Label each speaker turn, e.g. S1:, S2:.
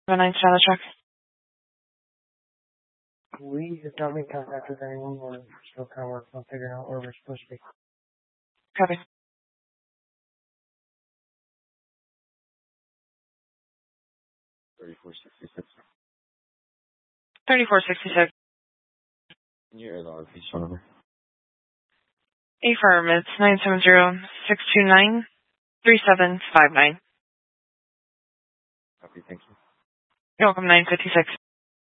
S1: 9 Charlie truck.
S2: We have not made contact with anyone. We're still kind of working on figuring out where we're supposed to be.
S1: Copy.
S3: 3466.
S1: 3466.
S3: Your RP phone number.
S1: Affirm, it's 970-629-3759.
S3: Copy, thank you.
S1: You're welcome, 956.